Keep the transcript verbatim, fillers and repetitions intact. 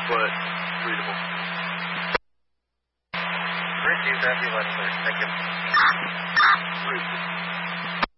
but readable. Received, that'd be less clear. Thank you. Readable.